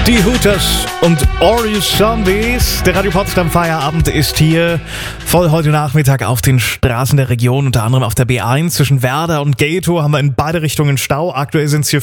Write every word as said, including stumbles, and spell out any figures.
Die Hooters und Ori Zombies. Der Radio Potsdam Feierabend ist hier voll heute Nachmittag auf den Straßen der Region, unter anderem auf der B eins zwischen Werder und Ghetto haben wir in beide Richtungen Stau. Aktuell sind es hier